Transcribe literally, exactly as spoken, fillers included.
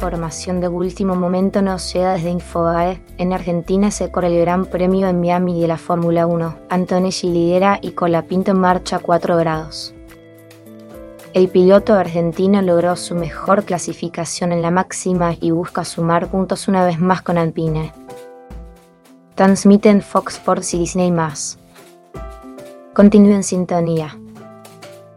información de último momento nos llega desde Infobae. En Argentina se corre el Gran Premio en Miami de la Fórmula uno. Antonelli lidera y Colapinto en marcha a cuatro grados. El piloto argentino logró su mejor clasificación en la máxima y busca sumar puntos una vez más con Alpine. Transmiten Fox Sports y Disney más. Continúe en sintonía.